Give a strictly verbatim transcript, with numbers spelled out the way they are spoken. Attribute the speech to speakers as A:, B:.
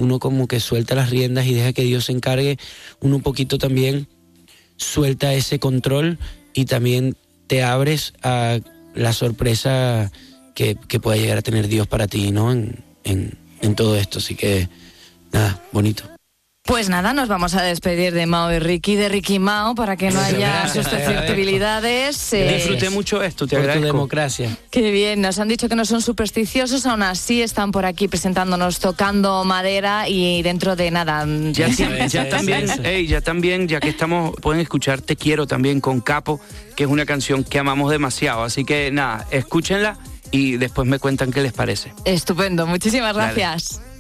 A: uno como que suelta las riendas y deja que Dios se encargue, uno un poquito también suelta ese control y también te abres a la sorpresa que, que pueda llegar a tener Dios para ti, ¿no? En, en, en todo esto, así que nada, bonito.
B: Pues nada, nos vamos a despedir de Mao y Ricky, de Ricky y Mao, para que no haya susceptibilidades.
C: Eh, Disfruté mucho esto, te
A: por
C: agradezco.
A: tu democracia.
B: Qué bien, nos han dicho que no son supersticiosos, aún así están por aquí presentándonos, tocando madera y dentro de nada.
C: Ya,
A: Eso,
C: ya,
A: eso,
C: ya
A: eso,
C: también,
A: eso.
C: ey, ya también, ya que estamos, pueden escuchar Te Quiero también con Capo, que es una canción que amamos demasiado. Así que nada, escúchenla y después me cuentan qué les parece.
B: Estupendo, muchísimas
C: Dale.
B: gracias.